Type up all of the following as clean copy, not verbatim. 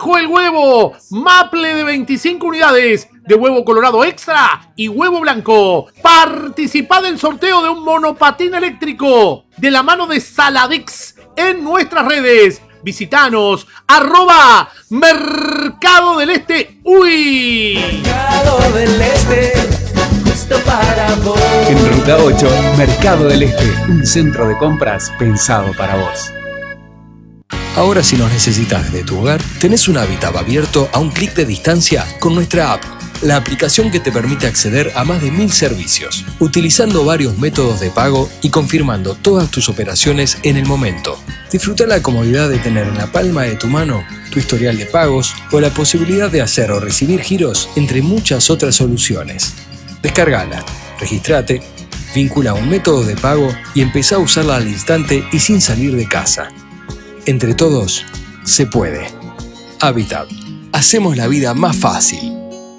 bajó el huevo. Maple de 25 unidades de huevo colorado extra y huevo blanco. Participá del sorteo de un monopatín eléctrico de la mano de Saladix en nuestras redes. Visítanos, @Mercado del Este. ¡Uy! Mercado del Este, justo para vos. En Ruta 8, Mercado del Este, un centro de compras pensado para vos. Ahora, si nos necesitas desde tu hogar, tenés un Habitat abierto a un clic de distancia con nuestra app, la aplicación que te permite acceder a más de 1000 servicios, utilizando varios métodos de pago y confirmando todas tus operaciones en el momento. Disfruta la comodidad de tener en la palma de tu mano tu historial de pagos o la posibilidad de hacer o recibir giros, entre muchas otras soluciones. Descárgala, registrate, vincula un método de pago y empezá a usarla al instante y sin salir de casa. Entre todos, se puede. Habitat. Hacemos la vida más fácil.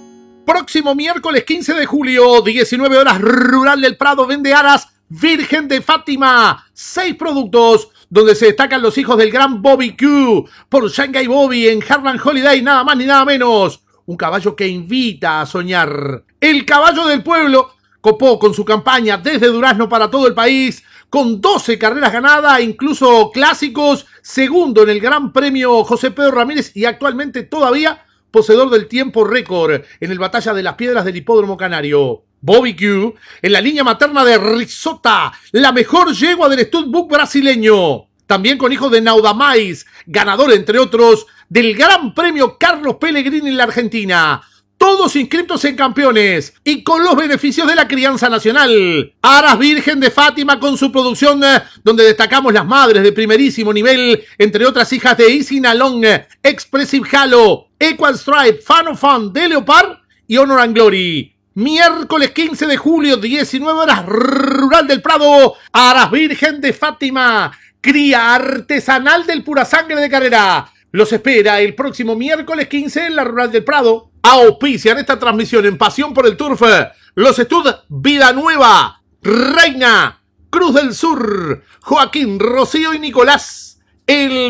Próximo miércoles 15 de julio, 19 horas, Rural del Prado vende aras Virgen de Fátima. 6 productos donde se destacan los hijos del gran Bobby Q. Por Shanghai Bobby en Harlan Holiday, nada más ni nada menos. Un caballo que invita a soñar. El caballo del pueblo copó con su campaña desde Durazno para todo el país, con 12 carreras ganadas, incluso clásicos, segundo en el Gran Premio José Pedro Ramírez y actualmente todavía poseedor del tiempo récord en el Batalla de las Piedras del Hipódromo Canario. Bobby Q en la línea materna de Risota, la mejor yegua del Studbook brasileño. También con hijos de Naudamais, ganador entre otros del Gran Premio Carlos Pellegrini en la Argentina. Todos inscritos en campeones y con los beneficios de la crianza nacional. Aras Virgen de Fátima con su producción, donde destacamos las madres de primerísimo nivel, entre otras hijas de Easy Nalong, Expressive Halo, Equal Stripe, Fan of Fun, de Leopard y Honor and Glory. Miércoles 15 de julio, 19 horas, Rural del Prado, Aras Virgen de Fátima, cría artesanal del Pura Sangre de Carrera. Los espera el próximo miércoles 15 en la Rural del Prado. Auspician esta transmisión en Pasión por el Turf los Stud Vida Nueva, Reina, Cruz del Sur, Joaquín, Rocío y Nicolás. El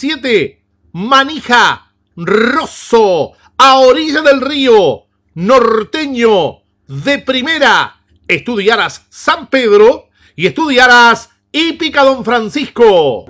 27, Manija, Rosso, a orilla del río, Norteño, de Primera, Estudiaras San Pedro y Estudiaras Hípica Don Francisco.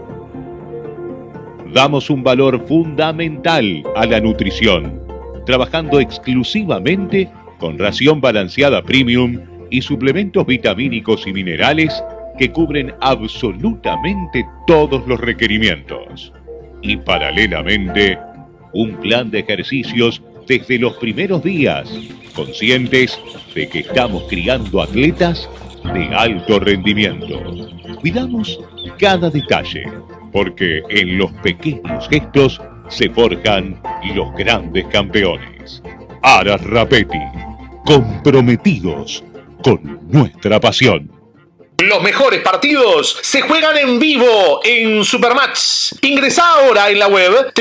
Damos un valor fundamental a la nutrición, trabajando exclusivamente con ración balanceada premium y suplementos vitamínicos y minerales que cubren absolutamente todos los requerimientos. Y paralelamente, un plan de ejercicios desde los primeros días, conscientes de que estamos criando atletas de alto rendimiento. Cuidamos cada detalle, porque en los pequeños gestos se forjan los grandes campeones. Aras Rapetti, comprometidos con nuestra pasión. Los mejores partidos se juegan en vivo en Supermatch. Ingresá ahora en la web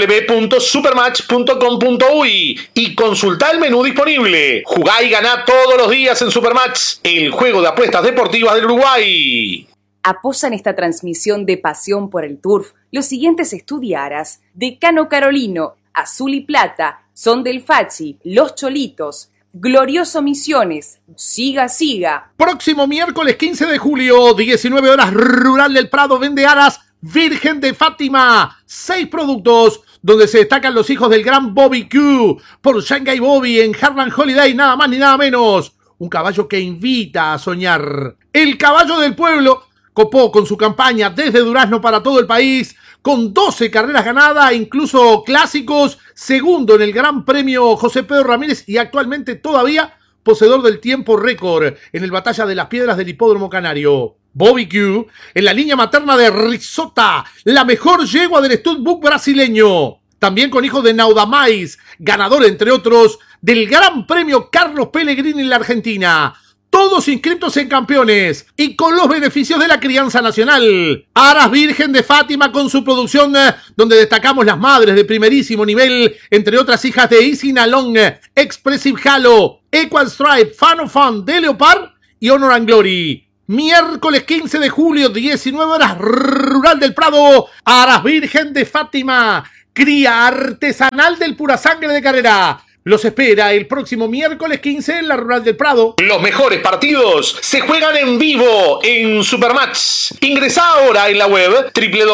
www.supermatch.com.uy y consultá el menú disponible. Jugá y ganá todos los días en Supermatch, el juego de apuestas deportivas del Uruguay. Apoyan esta transmisión de Pasión por el Turf los siguientes Estudiaras: Decano Carolino, Azul y Plata, Son del Fachi, Los Cholitos, Glorioso Misiones, Siga Siga. Próximo miércoles 15 de julio, 19 horas, Rural del Prado vende aras Virgen de Fátima. 6 productos donde se destacan los hijos del gran Bobby Q. Por Shanghai Bobby en Harlan Holiday, nada más ni nada menos. Un caballo que invita a soñar. El caballo del pueblo copó con su campaña desde Durazno para todo el país, con 12 carreras ganadas, incluso clásicos, segundo en el Gran Premio José Pedro Ramírez y actualmente todavía poseedor del tiempo récord en el Batalla de las Piedras del Hipódromo Canario. Bobby Q en la línea materna de Risota, la mejor yegua del Studbook brasileño. También con hijos de Naudamais, ganador entre otros del Gran Premio Carlos Pellegrini en la Argentina. Todos inscritos en campeones y con los beneficios de la crianza nacional. Aras Virgen de Fátima con su producción, donde destacamos las madres de primerísimo nivel, entre otras hijas de Easy Nalong, Expressive Halo, Equal Stripe, Fan of Fun, de Leopard y Honor and Glory. Miércoles 15 de julio, 19 horas, Rural del Prado, Aras Virgen de Fátima, Cría artesanal del Pura Sangre de Carrera. Los espera el próximo miércoles 15 en la Rural del Prado. Los mejores partidos se juegan en vivo en Supermatch. Ingresá ahora en la web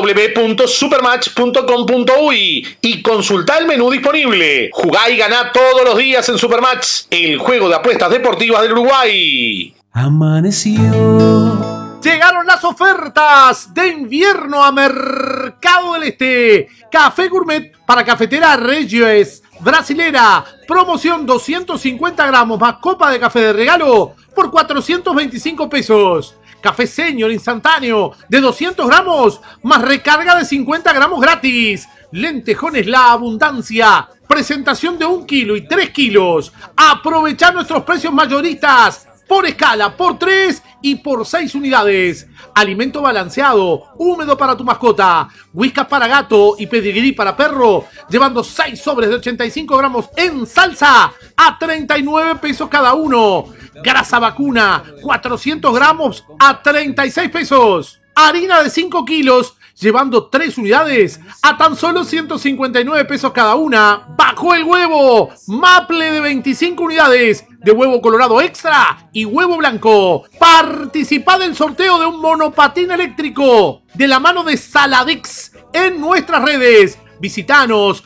www.supermatch.com.uy y consultá el menú disponible. Jugá y ganá todos los días en Supermatch, el juego de apuestas deportivas del Uruguay. Amaneció. Llegaron las ofertas de invierno a Mercado del Este. Café Gourmet para Cafetera Regios Brasilera. Promoción 250 gramos más copa de café de regalo por 425 pesos. Café Señor instantáneo de 200 gramos más recarga de 50 gramos gratis. Lentejones La Abundancia. Presentación de 1 kilo y 3 kilos. Aprovechar nuestros precios mayoristas. Por escala, por 3 y por 6 unidades. Alimento balanceado, húmedo para tu mascota. Whiskas para gato y pedigrí para perro. Llevando 6 sobres de 85 gramos en salsa a 39 pesos cada uno. Grasa vacuna, 400 gramos a 36 pesos. Harina de 5 kilos, llevando 3 unidades a tan solo 159 pesos cada una. Bajo el huevo, Maple de 25 unidades de huevo colorado extra y huevo blanco. Participá del sorteo de un monopatín eléctrico de la mano de Saladix en nuestras redes. Visitanos,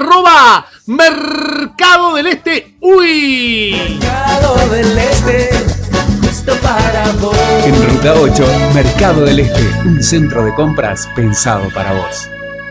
@Mercado del Este. ¡Uy! Mercado del Este, justo para vos. En Ruta 8, Mercado del Este, un centro de compras pensado para vos.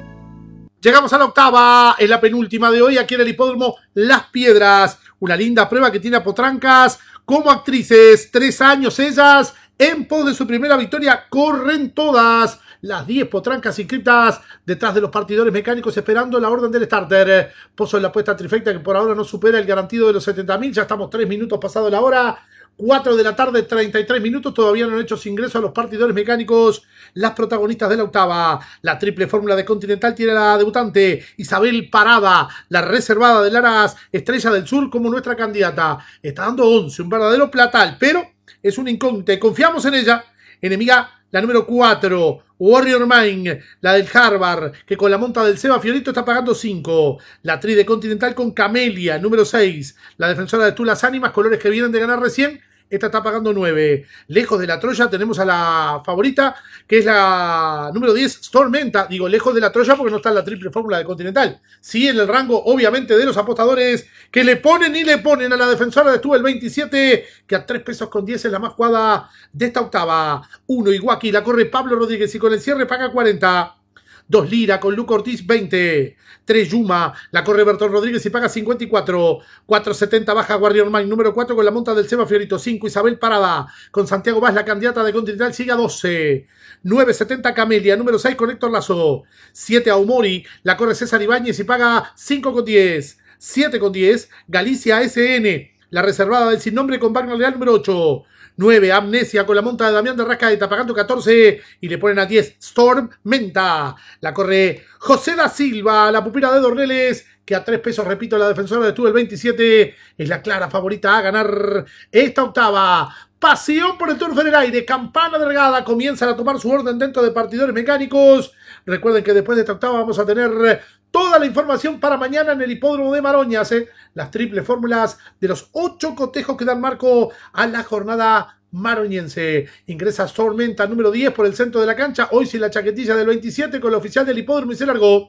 Llegamos a la octava, en la penúltima de hoy, aquí en el hipódromo Las Piedras. Una linda prueba que tiene a potrancas como actrices. 3 años ellas, en pos de su primera victoria, corren todas. Las 10 potrancas inscritas detrás de los partidores mecánicos esperando la orden del starter. Pozo en la apuesta trifecta que por ahora no supera el garantido de los 70.000. Ya estamos 3 minutos pasado la hora. 4 de la tarde, 33 minutos. Todavía no han hecho su ingreso a los partidores mecánicos las protagonistas de la octava. La triple fórmula de Continental tiene a la debutante Isabel Parada, la reservada de Laras Estrella del Sur, como nuestra candidata. Está dando 11, un verdadero platal, pero es un incógnito. Confiamos en ella. Enemiga la número 4, Warrior Mine, la del Harvard, que con la monta del Seba Fiorito está pagando 5. La tri de Continental con Camelia, número 6. La defensora de Tulas Ánimas, colores que vienen de ganar recién. Esta está pagando 9. Lejos de la Troya tenemos a la favorita, que es la número 10, Stormenta. Digo, lejos de la Troya porque no está en la triple fórmula de Continental. Sí, en el rango, obviamente, de los apostadores que le ponen y le ponen a la defensora de Stubel 27, que a 3 pesos con 10 es la más jugada de esta octava. 1 Iguaki, la corre Pablo Rodríguez y con el cierre paga 40. 2 Lira con Luca Ortiz 20. 3 Yuma, la corre Bertón Rodríguez y paga 54. 4.70 baja Warrior Mine, número 4 con la monta del Seba Fiorito. 5 Isabel Parada con Santiago Vaz, la candidata de Continental, sigue a 12. 9.70 Camelia, número 6 con Héctor Lazo. 7 Aumori, la corre César Ibáñez y paga 5,10. 7,10 Galicia SN, la reservada del sin nombre con Wagner Leal, número 8. 9 Amnesia con la monta de Damián de Rascaeta pagando 14 y le ponen a 10 Storm Menta. La corre José da Silva, la pupila de Dorneles, que a 3 pesos, repito, la defensora de Stubel 27 es la clara favorita a ganar esta octava. Pasión por el turf en el aire, campana delgada, comienzan a tomar su orden dentro de partidores mecánicos. Recuerden que después de esta octava vamos a tener toda la información para mañana en el hipódromo de Maroñas, las triples fórmulas de los 8 cotejos que dan marco a la jornada maroñense. Ingresa Stormenta, número 10 por el centro de la cancha, hoy sin la chaquetilla del 27 con la oficial del hipódromo y se largó.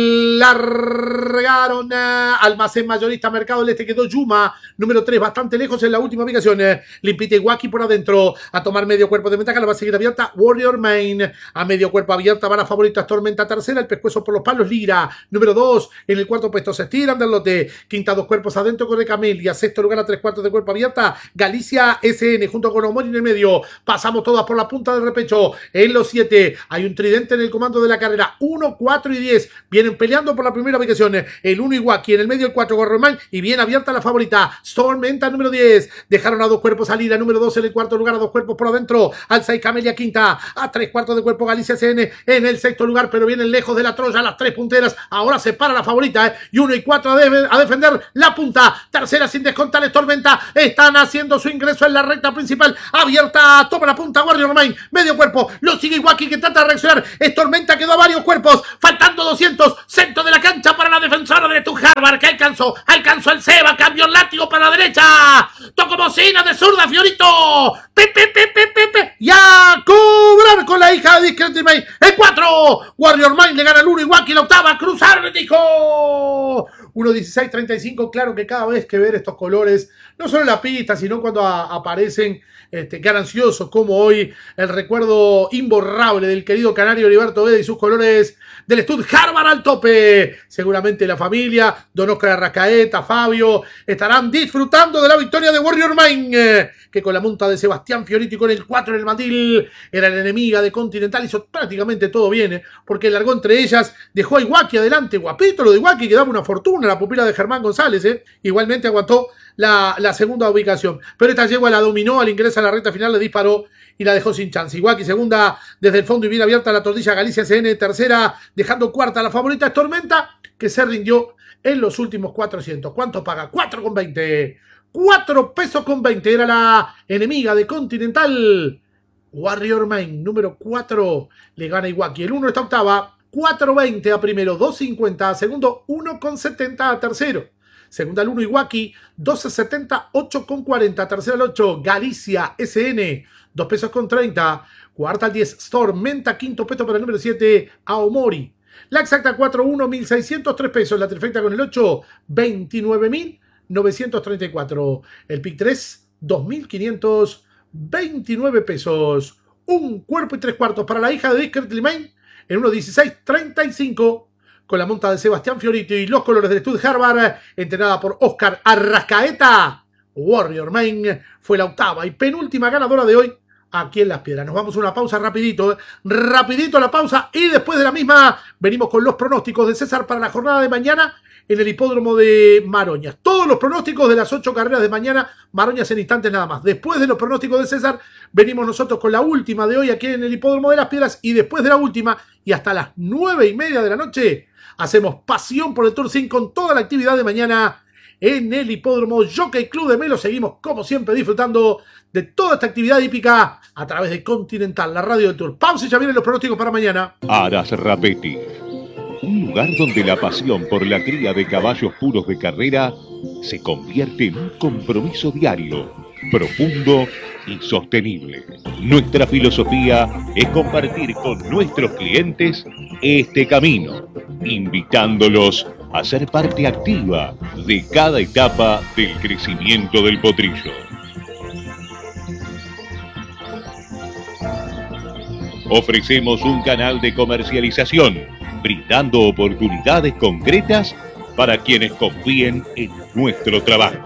Largaron Almacén Mayorista Mercado del Este, quedó Yuma, número 3, bastante lejos en la última ubicación. Limpita Iguaki por adentro, a tomar medio cuerpo de ventaja, la va a seguir abierta Warrior Main, a medio cuerpo abierta van a favorita Tormenta tercera, el pescuezo por los palos Lira, número 2, en el cuarto puesto se estiran del lote, quinta 2 cuerpos adentro corre Camelia, sexto lugar a 3/4 de cuerpo abierta Galicia SN junto con Omori en el medio, pasamos todas por la punta del repecho, en los 7 hay un tridente en el comando de la carrera, 1, 4 y 10, vienen peleando por la primera ubicación, el 1 Iguaki, en el medio el 4 Gorromán y bien abierta la favorita, Stormenta número 10, dejaron a 2 cuerpos salir, a número 2 en el cuarto lugar a 2 cuerpos por adentro, al 6 Camelia quinta, a 3/4 de cuerpo Galicia SN en el sexto lugar, pero vienen lejos de la Troya, las 3 punteras, ahora se para la favorita, y 1 y 4 a defender la punta, tercera sin descontar Tormenta, están haciendo su ingreso en la recta principal, abierta, toma la punta Warrior Main, medio cuerpo, lo sigue Iwaki que trata de reaccionar, es Tormenta, quedó a varios cuerpos, faltando 200, centro de la cancha para la defensora de Stu Harvard, que alcanzó el Seba, cambio el látigo para la derecha, toco bocina de zurda, Fiorito, y a cobrar con la hija de Discreet Main, el 4, Warrior Main le gana el 1, Iwaki la octava, cruzar, dijo 1.16.35, claro que cada vez que ver estos colores, no solo en la pista, sino cuando aparecen gananciosos, como hoy, el recuerdo imborrable del querido canario Heriberto Veda y sus colores del Stud Harvard al tope. Seguramente la familia, Don Oscar Arrascaeta, Fabio, estarán disfrutando de la victoria de Warrior Main, que con la monta de Sebastián Fiorito y con el 4 en el mandil, era la enemiga de Continental, hizo prácticamente todo bien, porque largó entre ellas, dejó a Iwaki adelante, guapito lo de Iwaki, que daba una fortuna, la pupila de Germán González, igualmente aguantó la segunda ubicación, pero esta yegua la dominó, al ingresar a la recta final le disparó y la dejó sin chance. Iwaki segunda desde el fondo y bien abierta la tortilla Galicia CN, tercera dejando cuarta la favorita es Tormenta, que se rindió en los últimos 400. ¿Cuánto paga? 4,20. 4 pesos con 20 era la enemiga de Continental. Warrior Main, número 4, le gana Iwaki. El 1 está octava, 4.20 a primero, 2.50 a segundo, 1.70 a tercero. Segunda al 1 Iwaki, 12.70, 8.40. Tercera al 8, Galicia SN, 2 pesos con 30. Cuarta al 10, Tormenta. Quinto puesto para el número 7, Aomori. La exacta 4.1, 1.603 pesos. La trifecta con el 8, 29.934. El pick 3, 2.529 pesos. Un cuerpo y 3/4 para la hija de Discreet Main en 1.16.35. Con la monta de Sebastián Fiorito y los colores del Stud Harvard, entrenada por Oscar Arrascaeta. Warrior Main fue la octava y penúltima ganadora de hoy aquí en Las Piedras. Nos vamos a una pausa rapidito la pausa, y después de la misma venimos con los pronósticos de César para la jornada de mañana en el hipódromo de Maroñas. Todos los pronósticos de las 8 carreras de mañana, Maroñas en instantes nada más. Después de los pronósticos de César, venimos nosotros con la última de hoy aquí en el hipódromo de Las Piedras, y después de la última y hasta las 9:30 de la noche hacemos pasión por el Tour 5 con toda la actividad de mañana en el hipódromo Jockey Club de Melo. Seguimos como siempre disfrutando de toda esta actividad hípica a través de Continental, la radio del Tour. Pausa y ya vienen los pronósticos para mañana. Aras Rapetti, un lugar donde la pasión por la cría de caballos puros de carrera se convierte en un compromiso diario, profundo y sostenible. Nuestra filosofía es compartir con nuestros clientes este camino, invitándolos a ser parte activa de cada etapa del crecimiento del potrillo. Ofrecemos un canal de comercialización, brindando oportunidades concretas para quienes confíen en nuestro trabajo.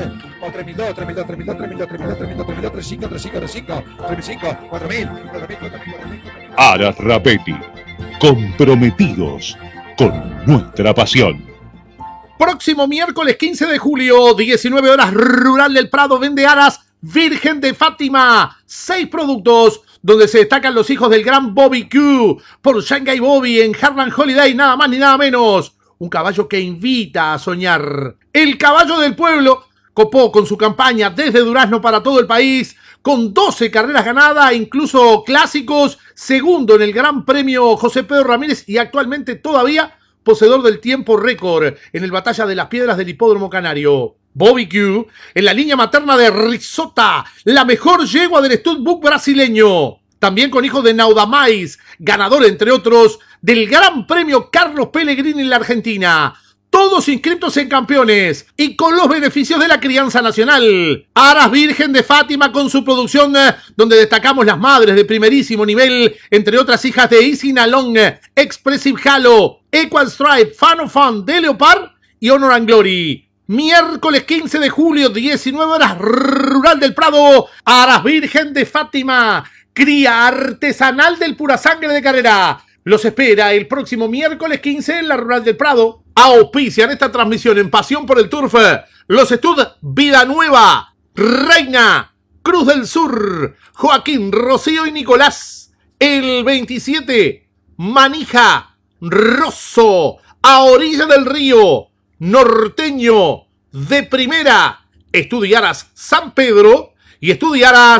Aras Rapetti, comprometidos con nuestra pasión. Próximo miércoles 15 de julio, 19 horas, Rural del Prado vende Aras Virgen de Fátima. 6 productos donde se destacan los hijos del gran Bobby Q por Shanghai Bobby en Heartland Holiday, nada más ni nada menos. Un caballo que invita a soñar. El caballo del pueblo copó con su campaña desde Durazno para todo el país, con 12 carreras ganadas, incluso clásicos, segundo en el Gran Premio José Pedro Ramírez y actualmente todavía poseedor del tiempo récord en el Batalla de las Piedras del Hipódromo Canario. Bobby Q en la línea materna de Risota, la mejor yegua del Studbook brasileño. También con hijos de Naudamais, ganador entre otros del Gran Premio Carlos Pellegrini en la Argentina. Todos inscritos en campeones y con los beneficios de la crianza nacional. Aras Virgen de Fátima con su producción donde destacamos las madres de primerísimo nivel, entre otras hijas de Easy Nalong, Expressive Halo, Equal Stripe, Fan of Fun de Leopard y Honor and Glory. Miércoles 15 de julio, 19 horas, Rural del Prado, Aras Virgen de Fátima, cría artesanal del Pura Sangre de Carrera. Los espera el próximo miércoles 15 en la Rural del Prado. Auspician esta transmisión en Pasión por el Turf los Stud Vida Nueva, Reina, Cruz del Sur, Joaquín, Rocío y Nicolás. El 27, Manija, Rosso, a orilla del río, Norteño, de primera, Estudiaras San Pedro y Estudiaras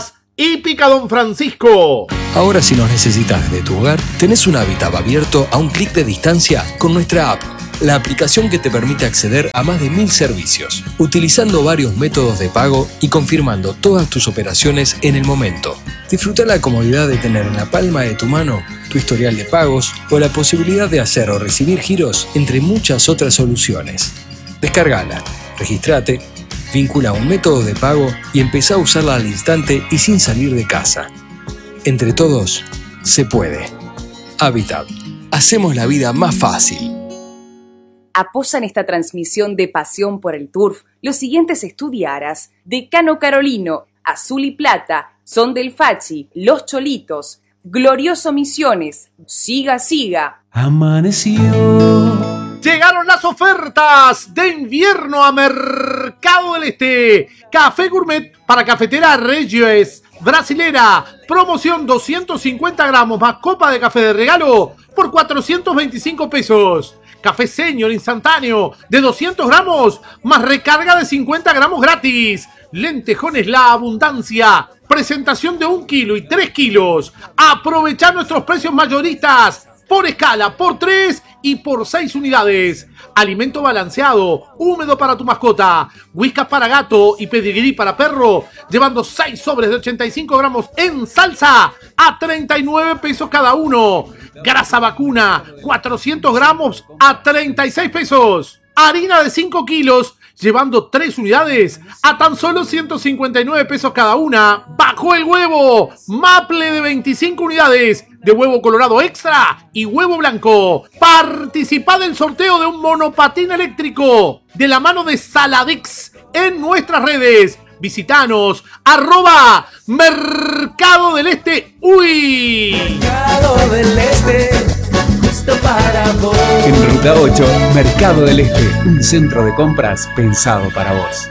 Hípica Don Francisco. Ahora si nos necesitas de tu hogar, tenés un hábitat abierto a un clic de distancia con nuestra app, la aplicación que te permite acceder a más de 1000 servicios, utilizando varios métodos de pago y confirmando todas tus operaciones en el momento. Disfruta la comodidad de tener en la palma de tu mano tu historial de pagos o la posibilidad de hacer o recibir giros entre muchas otras soluciones. Descárgala, registrate, vincula un método de pago y empezá a usarla al instante y sin salir de casa. Entre todos, se puede. Habitat. Hacemos la vida más fácil. Apoyan esta transmisión de Pasión por el Turf los siguientes estudiaras: Decano Carolino, Azul y Plata, Son del Fachi, Los Cholitos, Glorioso Misiones, Siga Siga. Amaneció. Llegaron las ofertas de invierno a Mercado del Este. Café Gourmet para cafetera Regios Brasilera. Promoción 250 gramos más copa de café de regalo por 425 pesos. Café Senior instantáneo de 200 gramos más recarga de 50 gramos gratis. Lentejones La Abundancia. Presentación de 1 kilo y 3 kilos. Aprovechar nuestros precios mayoristas por escala, por 3 y por 6 unidades. Alimento balanceado, húmedo para tu mascota. Whiskas para gato y pedigrí para perro. Llevando 6 sobres de 85 gramos en salsa a 39 pesos cada uno. Grasa vacuna, 400 gramos a 36 pesos. Harina de 5 kilos, llevando 3 unidades a tan solo 159 pesos cada una. Bajo el huevo, Maple de 25 unidades de huevo colorado extra y huevo blanco. Participá del sorteo de un monopatín eléctrico de la mano de Saladix en nuestras redes. Visítanos, @Mercado del Este. ¡Uy! Mercado del Este, justo para vos. En Ruta 8, Mercado del Este, un centro de compras pensado para vos.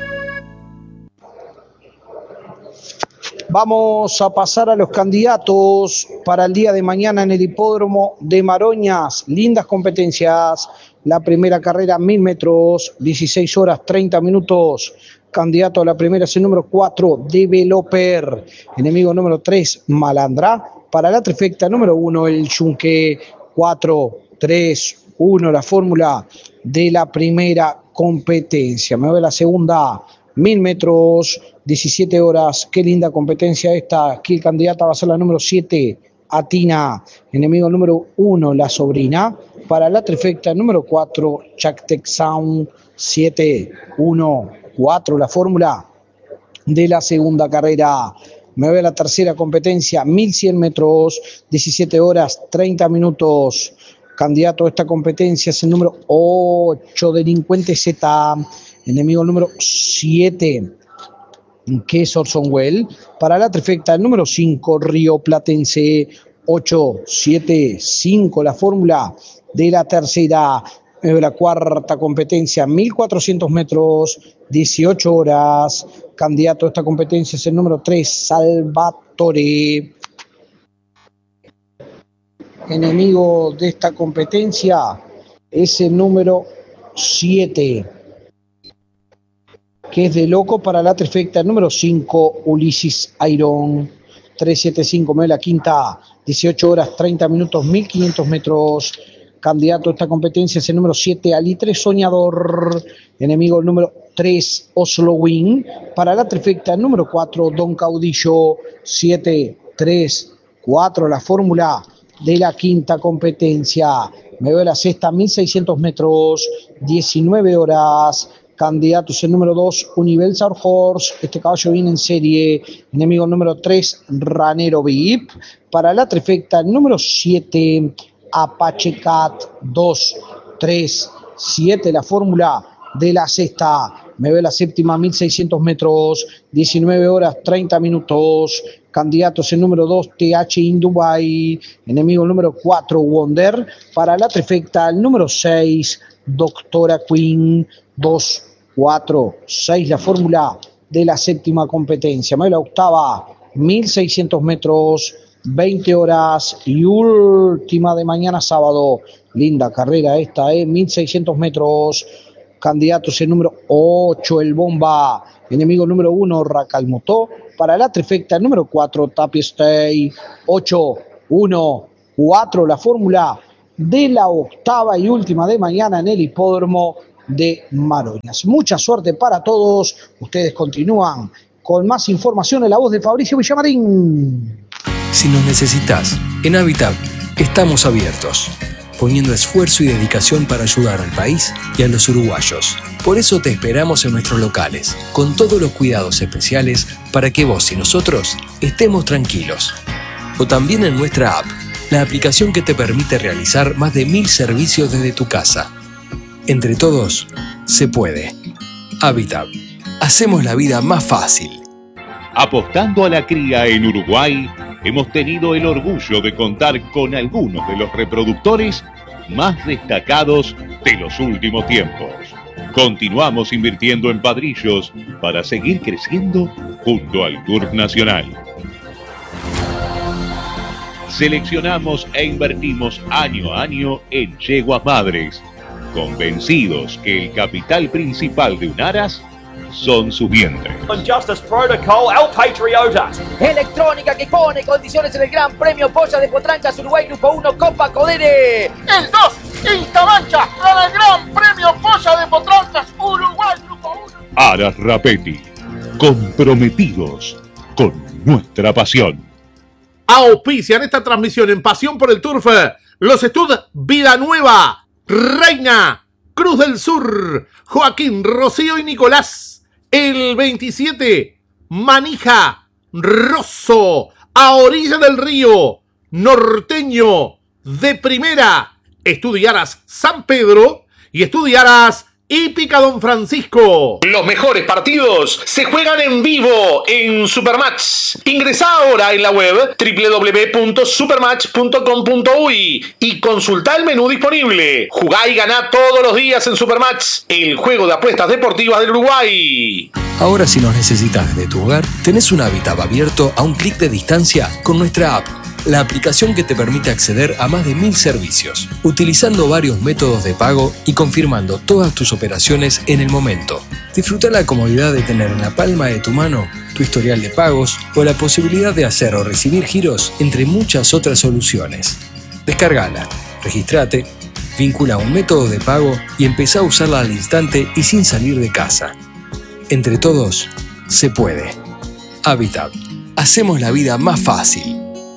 Vamos a pasar a los candidatos para el día de mañana en el hipódromo de Maroñas. Lindas competencias. La primera carrera, 1000 metros, 16 horas 30 minutos. Candidato a la primera es el número 4, Developer. Enemigo número 3, Malandra. Para la trifecta número 1, el Yunque. 4, 3, 1, la fórmula de la primera competencia. Me voy a la segunda, 1000 metros, 17 horas. Qué linda competencia esta. Aquí el candidata va a ser la número 7, Atina. Enemigo número 1, la sobrina. Para la trifecta número 4, Chactec Sound. 7, 1, 4, la fórmula de la segunda carrera. Me voy a la tercera competencia, 1100 metros, 17 horas, 30 minutos. Candidato a esta competencia es el número 8, Delincuente Z. Enemigo número 7, que es Orson Welles. Para la trifecta, el número 5, Río Platense. 8, 7, 5, la fórmula de la tercera. La cuarta competencia, 1400 metros, 18 horas. Candidato a esta competencia es el número 3, Salvatore. Enemigo de esta competencia es el número 7, que es de loco. Para la trifecta, el número 5, Ulises Iron. 375, me voy a la quinta, 18 horas, 30 minutos, 1500 metros. Candidato a esta competencia es el número 7, Alitre Soñador. Enemigo el número 3, Oslo Wing. Para la trifecta, el número 4, Don Caudillo. 7, 3, 4, la fórmula de la quinta competencia. Me voy a la sexta, 1600 metros, 19 horas. Candidato es el número 2, Universal Horse. Este caballo viene en serie. Enemigo número 3, Ranero VIP. Para la trifecta, el número 7, Apache Cat. 2, 3, 7, la fórmula de la sexta. Me ve la séptima, 1600 metros, 19 horas, 30 minutos. Candidatos el número 2, TH in Dubai. Enemigo número 4, Wonder. Para la trifecta, el número 6, Doctora Queen. 2, 4, 6, la fórmula de la séptima competencia. Me ve la octava, 1600 metros, 20 horas y última de mañana sábado. Linda carrera esta, 1600 metros. Candidatos el número 8, el Bomba. Enemigo número 1, Racalmotó. para la trifecta número 4, Tapia Stay. 8-1-4, la fórmula de la octava y última de mañana en el hipódromo de Maroñas. Mucha suerte para todos. Ustedes continúan con más información en la voz de Fabricio Villamarín. Si nos necesitas, en Habitat estamos abiertos, poniendo esfuerzo y dedicación para ayudar al país y a los uruguayos. Por eso te esperamos en nuestros locales, con todos los cuidados especiales para que vos y nosotros estemos tranquilos. O también en nuestra app, la aplicación que te permite realizar más de 1000 servicios desde tu casa. Entre todos, se puede. Habitat. Hacemos la vida más fácil. Apostando a la cría en Uruguay, hemos tenido el orgullo de contar con algunos de los reproductores más destacados de los últimos tiempos. Continuamos invirtiendo en padrillos para seguir creciendo junto al Turf Nacional. Seleccionamos e invertimos año a año en yeguas madres, convencidos que el capital principal de un aras son sus vientres. Justice Protocol, El Patriota. Electrónica que pone condiciones en el Gran Premio Polla de Potrancas Uruguay Grupo 1 Copa Codere. El 2, Instamancha para el Gran Premio Polla de Potrancas Uruguay Grupo 1. Aras Rapetti, comprometidos con nuestra pasión. Auspician esta transmisión en Pasión por el Turf los Stud Vida Nueva, Reina, Cruz del Sur, Joaquín, Rocío y Nicolás. El 27, Manija, Rosso, a orilla del río, Norteño, de primera, Estudiaras San Pedro y Estudiaras Hípica Don Francisco. Los mejores partidos se juegan en vivo en Supermatch. Ingresá ahora en la web www.supermatch.com.uy y consultá el menú disponible. Jugá y ganá todos los días en Supermatch, el juego de apuestas deportivas del Uruguay. Ahora si nos necesitas de tu hogar, tenés un Habitat abierto a un clic de distancia con nuestra app, la aplicación que te permite acceder a más de 1000 servicios, utilizando varios métodos de pago y confirmando todas tus operaciones en el momento. Disfruta la comodidad de tener en la palma de tu mano tu historial de pagos o la posibilidad de hacer o recibir giros, entre muchas otras soluciones. Descárgala, registrate, vincula un método de pago y empezá a usarla al instante y sin salir de casa. Entre todos, se puede. Habitat. Hacemos la vida más fácil.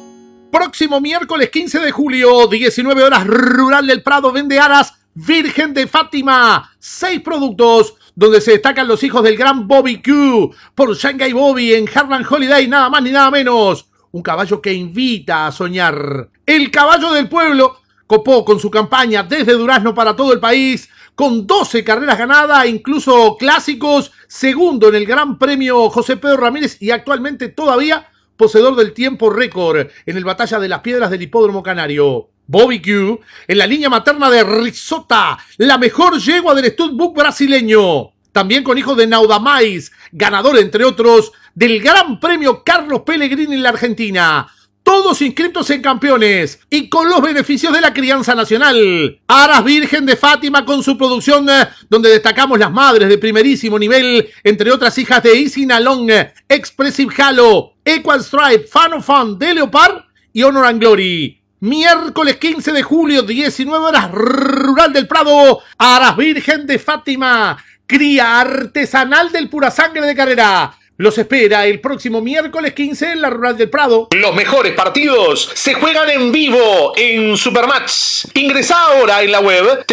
Próximo miércoles 15 de julio, 19 horas, Rural del Prado vende aras Virgen de Fátima. 6 productos donde se destacan los hijos del gran Bobby Q por Shanghai Bobby en Harlan Holiday, nada más ni nada menos. Un caballo que invita a soñar. El caballo del pueblo copó con su campaña desde Durazno para todo el país, con 12 carreras ganadas, incluso clásicos, segundo en el Gran Premio José Pedro Ramírez y actualmente todavía poseedor del tiempo récord en el Batalla de las Piedras del Hipódromo Canario. Bobby Q en la línea materna de Risota, la mejor yegua del Studbook brasileño. También con hijos de Naudamais, ganador entre otros del Gran Premio Carlos Pellegrini en la Argentina. Todos inscritos en campeones y con los beneficios de la crianza nacional. Aras Virgen de Fátima con su producción donde destacamos las madres de primerísimo nivel, entre otras hijas de Easy Nalong, Expressive Halo, Equal Stripe, Fan of Fun, de Leopard y Honor and Glory. Miércoles 15 de julio, 19 horas, Rural del Prado, Aras Virgen de Fátima, cría artesanal del Pura Sangre de Carrera. Los espera el próximo miércoles 15 en la Rural del Prado. Los mejores partidos se juegan en vivo en Supermatch. Ingresá ahora en la web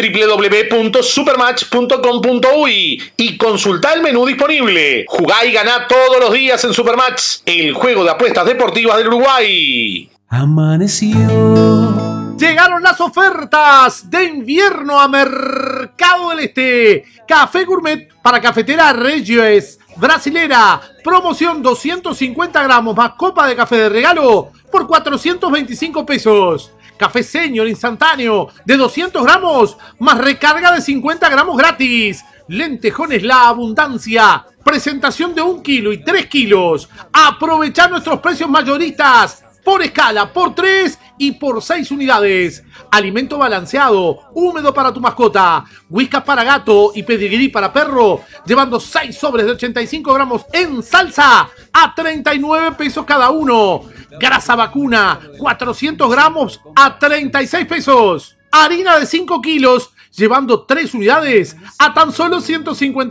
www.supermatch.com.uy y consultá el menú disponible. Jugá y ganá todos los días en Supermatch, el juego de apuestas deportivas del Uruguay. Amaneció. Llegaron las ofertas de invierno a Mercado del Este. Café Gourmet para Cafetera Regios Brasilera. Promoción 250 gramos más copa de café de regalo por 425 pesos. Café Señor instantáneo de 200 gramos más recarga de 50 gramos gratis. Lentejones La Abundancia. Presentación de 1 kilo y 3 kilos. Aprovechá nuestros precios mayoristas. Por escala, por 3 y por 6 unidades. Alimento balanceado, húmedo para tu mascota, Whiskas para gato y Pedigrí para perro, llevando 6 sobres de 85 gramos en salsa a 39 pesos cada uno. Grasa vacuna, 400 gramos a 36 pesos. Harina de 5 kilos, llevando 3 unidades a tan solo 150